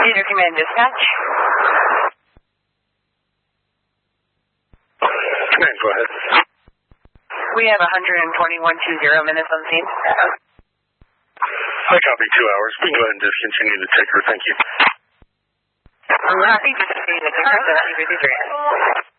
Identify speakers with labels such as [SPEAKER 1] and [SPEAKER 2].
[SPEAKER 1] Leader Command Dispatch.
[SPEAKER 2] Command, go ahead.
[SPEAKER 1] We have 121.20 minutes on scene.
[SPEAKER 2] I copy 2 hours. We can go ahead and discontinue the ticker. Thank you.
[SPEAKER 1] I'm happy to see the ticker.